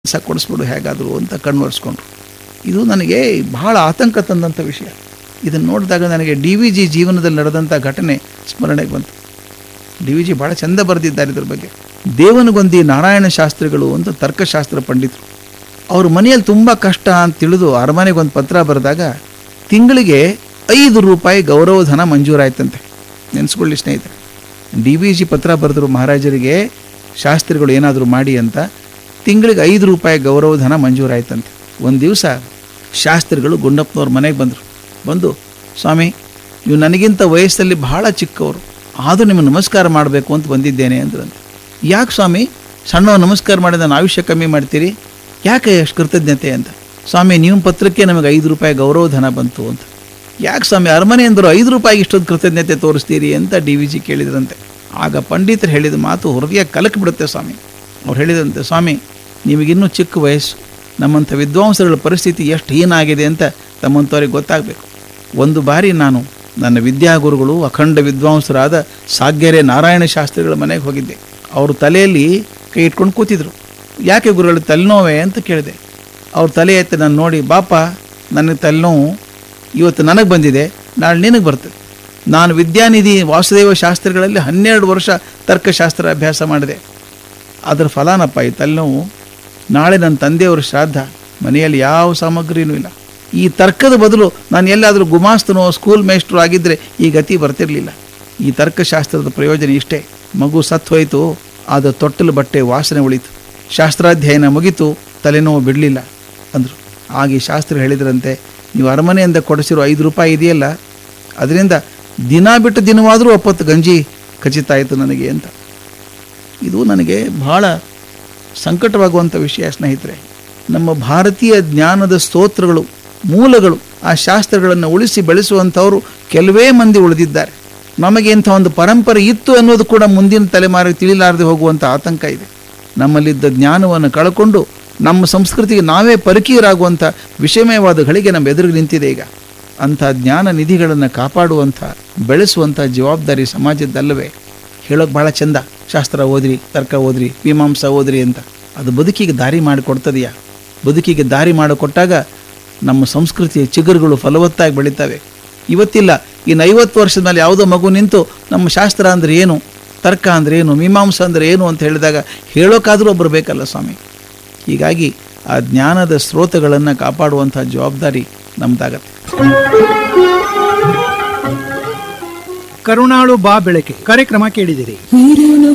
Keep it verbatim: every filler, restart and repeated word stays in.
ಕೆಲಸ ಕೊಡಿಸ್ಬಿಡು ಹೇಗಾದರೂ ಅಂತ ಕಣ್ವರ್ಸ್ಕೊಂಡ್ರು. ಇದು ನನಗೆ ಬಹಳ ಆತಂಕ ತಂದಂಥ ವಿಷಯ. ಇದನ್ನು ನೋಡಿದಾಗ ನನಗೆ ಡಿ ವಿ ಜಿ ಜೀವನದಲ್ಲಿ ನಡೆದಂಥ ಘಟನೆ ಸ್ಮರಣೆಗೆ ಬಂತು. ಡಿ ವಿ ಜಿ ಭಾಳ ಚಂದ ಬರೆದಿದ್ದಾರೆ ಇದ್ರ ಬಗ್ಗೆ. ದೇವನಗೊಂದಿ ನಾರಾಯಣ ಶಾಸ್ತ್ರಿಗಳು ಅಂತ ತರ್ಕಶಾಸ್ತ್ರ ಪಂಡಿತರು. ಅವ್ರ ಮನೆಯಲ್ಲಿ ತುಂಬ ಕಷ್ಟ ಅಂತ ತಿಳಿದು ಅರಮನೆಗೊಂದು ಪತ್ರ ಬರೆದಾಗ ತಿಂಗಳಿಗೆ ಐದು ರೂಪಾಯಿ ಗೌರವಧನ ಮಂಜೂರಾಯ್ತಂತೆ. ನೆನೆಸ್ಕೊಳ್ಳಿ ಸ್ನೇಹಿತರೆ, ಡಿ ವಿ ಜಿ ಪತ್ರ ಬರೆದ್ರು ಮಹಾರಾಜರಿಗೆ, ಶಾಸ್ತ್ರಿಗಳು ಏನಾದರೂ ಮಾಡಿ ಅಂತ. ತಿಂಗಳಿಗೆ ಐದು ರೂಪಾಯಿ ಗೌರವಧನ ಮಂಜೂರಾಯ್ತಂತೆ. ಒಂದು ದಿವಸ ಶಾಸ್ತ್ರಿಗಳು ಗುಂಡಪ್ಪನವ್ರ ಮನೆಗೆ ಬಂದರು. ಬಂದು, ಸ್ವಾಮಿ, ನೀವು ನನಗಿಂತ ವಯಸ್ಸಲ್ಲಿ ಬಹಳ ಚಿಕ್ಕವರು, ಆದರೂ ನಿಮಗೆ ನಮಸ್ಕಾರ ಮಾಡಬೇಕು ಅಂತ ಬಂದಿದ್ದೇನೆ ಅಂದ್ರಂತೆ. ಯಾಕೆ ಸ್ವಾಮಿ, ಸಣ್ಣವ ನಮಸ್ಕಾರ ಮಾಡಿದ ನಾನು ಆಯುಷ್ಯ ಕಮ್ಮಿ ಮಾಡ್ತೀರಿ, ಯಾಕೆ ಅಷ್ಟು ಕೃತಜ್ಞತೆ ಅಂತ. ಸ್ವಾಮಿ, ನಿಮ್ಮ ಪತ್ರಕ್ಕೆ ನಮಗೆ ಐದು ರೂಪಾಯಿ ಗೌರವಧನ ಬಂತು ಅಂತ. ಯಾಕೆ ಸ್ವಾಮಿ, ಅರಮನೆ ಅಂದರು ಐದು ರೂಪಾಯಿಗೆ ಇಷ್ಟೊಂದು ಕೃತಜ್ಞತೆ ತೋರಿಸ್ತೀರಿ ಅಂತ ಡಿ ವಿ ಜಿ ಕೇಳಿದ್ರಂತೆ. ಆಗ ಪಂಡಿತರು ಹೇಳಿದ ಮಾತು ಹೃದಯ ಕಲಕಿಬಿಡುತ್ತೆ ಸ್ವಾಮಿ. ಅವ್ರು ಹೇಳಿದಂತೆ, ಸ್ವಾಮಿ, ನಿಮಗಿನ್ನೂ ಚಿಕ್ಕ ವಯಸ್ಸು, ನಮ್ಮಂಥ ವಿದ್ವಾಂಸಗಳ ಪರಿಸ್ಥಿತಿ ಎಷ್ಟು ಹೀನಾಗಿದೆ ಅಂತ ತಮ್ಮಂಥವ್ರಿಗೆ ಗೊತ್ತಾಗಬೇಕು. ಒಂದು ಬಾರಿ ನಾನು ನನ್ನ ವಿದ್ಯಾಗುರುಗಳು ಅಖಂಡ ವಿದ್ವಾಂಸರಾದ ಸಾಗ್ಯರೆ ನಾರಾಯಣ ಶಾಸ್ತ್ರಿಗಳ ಮನೆಗೆ ಹೋಗಿದ್ದೆ. ಅವರು ತಲೆಯಲ್ಲಿ ಕೈ ಇಟ್ಕೊಂಡು ಕೂತಿದ್ರು. ಯಾಕೆ ಗುರುಗಳು, ತಲೆನೋವೆ ಅಂತ ಕೇಳಿದೆ. ಅವ್ರ ತಲೆ ಎತ್ತಿ ನಾನು ನೋಡಿ, ಬಾಪ, ನನಗೆ ತಲೆನೋವು ಇವತ್ತು ನನಗೆ ಬಂದಿದೆ, ನಾಳೆ ನಿನಗೆ ಬರ್ತದೆ. ನಾನು ವಿದ್ಯಾನಿಧಿ ವಾಸುದೇವ ಶಾಸ್ತ್ರಿಗಳಲ್ಲಿ ಹನ್ನೆರಡು ವರ್ಷ ತರ್ಕಶಾಸ್ತ್ರ ಅಭ್ಯಾಸ ಮಾಡಿದೆ. ಅದರ ಫಲಾನಪ್ಪ ಈ ತಲೆನೋವು. ನಾಳೆ ನನ್ನ ತಂದೆಯವರ ಶ್ರಾದ್ದ, ಮನೆಯಲ್ಲಿ ಯಾವ ಸಾಮಗ್ರಿನೂ ಇಲ್ಲ. ಈ ತರ್ಕದ ಬದಲು ನಾನು ಎಲ್ಲಾದರೂ ಗುಮಾಸ್ತನೋ ಸ್ಕೂಲ್ ಮೇಸ್ಟ್ರು ಆಗಿದ್ದರೆ ಈ ಗತಿ ಬರ್ತಿರಲಿಲ್ಲ. ಈ ತರ್ಕಶಾಸ್ತ್ರದ ಪ್ರಯೋಜನ ಇಷ್ಟೇ, ಮಗು ಸತ್ತು ಹೋಯಿತು, ಅದು ತೊಟ್ಟಲು ಬಟ್ಟೆ ವಾಸನೆ ಉಳಿತು, ಶಾಸ್ತ್ರಾಧ್ಯಯನ ಮುಗಿತು, ತಲೆನೋವು ಬಿಡಲಿಲ್ಲ ಅಂದರು. ಆಗ ಈ ಶಾಸ್ತ್ರ ಹೇಳಿದ್ರಂತೆ, ನೀವು ಅರಮನೆಯಿಂದ ಕೊಡಿಸಿರೋ ಐದು ರೂಪಾಯಿ ಇದೆಯಲ್ಲ, ಅದರಿಂದ ದಿನ ಬಿಟ್ಟು ದಿನವಾದರೂ ಒಪ್ಪತ್ತು ಗಂಜಿ ಖಚಿತ ಆಯಿತು ನನಗೆ ಅಂತ. ಇದು ನನಗೆ ಬಹಳ ಸಂಕಟವಾಗುವಂಥ ವಿಷಯ ಸ್ನೇಹಿತರೆ. ನಮ್ಮ ಭಾರತೀಯ ಜ್ಞಾನದ ಸ್ತೋತ್ರಗಳು, ಮೂಲಗಳು, ಆ ಶಾಸ್ತ್ರಗಳನ್ನು ಉಳಿಸಿ ಬೆಳೆಸುವಂಥವರು ಕೆಲವೇ ಮಂದಿ ಉಳಿದಿದ್ದಾರೆ. ನಮಗೆ ಇಂಥ ಒಂದು ಪರಂಪರೆ ಇತ್ತು ಅನ್ನೋದು ಕೂಡ ಮುಂದಿನ ತಲೆಮಾರಿಗೆ ತಿಳಿಲಾರದೆ ಹೋಗುವಂಥ ಆತಂಕ ಇದೆ. ನಮ್ಮಲ್ಲಿದ್ದ ಜ್ಞಾನವನ್ನು ಕಳ್ಕೊಂಡು ನಮ್ಮ ಸಂಸ್ಕೃತಿಗೆ ನಾವೇ ಪರಿಕೀಯರಾಗುವಂಥ ವಿಷಮಯವಾದ ಗಳಿಗೆ ನಮ್ಮ ಎದುರಿಗೆ ನಿಂತಿದೆ ಈಗ. ಅಂಥ ಜ್ಞಾನ ನಿಧಿಗಳನ್ನು ಕಾಪಾಡುವಂಥ, ಬೆಳೆಸುವಂಥ ಜವಾಬ್ದಾರಿ ಸಮಾಜದ್ದಲ್ಲವೇ? ಹೇಳೋಕೆ ಭಾಳ ಚಂದ, ಶಾಸ್ತ್ರ ಓದ್ರಿ, ತರ್ಕ ಓದ್ರಿ, ಮೀಮಾಂಸಾ ಓದ್ರಿ ಅಂತ. ಅದು ಬದುಕಿಗೆ ದಾರಿ ಮಾಡಿಕೊಡ್ತದೆಯಾ? ಬದುಕಿಗೆ ದಾರಿ ಮಾಡಿಕೊಟ್ಟಾಗ ನಮ್ಮ ಸಂಸ್ಕೃತಿಯ ಚಿಗುರುಗಳು ಫಲವತ್ತಾಗಿ ಬೆಳೀತವೆ. ಇವತ್ತಿಲ್ಲ, ಇನ್ನು ಐವತ್ತು ವರ್ಷದ ಮೇಲೆ ಯಾವುದೋ ಮಗು ನಿಂತು ನಮ್ಮ ಶಾಸ್ತ್ರ ಅಂದರೆ ಏನು, ತರ್ಕ ಅಂದರೆ ಏನು, ಮೀಮಾಂಸಾ ಅಂದರೆ ಏನು ಅಂತ ಹೇಳಿದಾಗ ಹೇಳೋಕ್ಕಾದರೂ ಒಬ್ಬರು ಬೇಕಲ್ಲ ಸ್ವಾಮಿ. ಹೀಗಾಗಿ ಆ ಜ್ಞಾನದ ಸ್ರೋತಗಳನ್ನು ಕಾಪಾಡುವಂಥ ಜವಾಬ್ದಾರಿ ನಮ್ದಾಗತ್ತೆ. ಕರುಣಾಳು ಬಾ ಬೆಳಕೆ ಕಾರ್ಯಕ್ರಮ ಕೇಳಿದಿರಿ.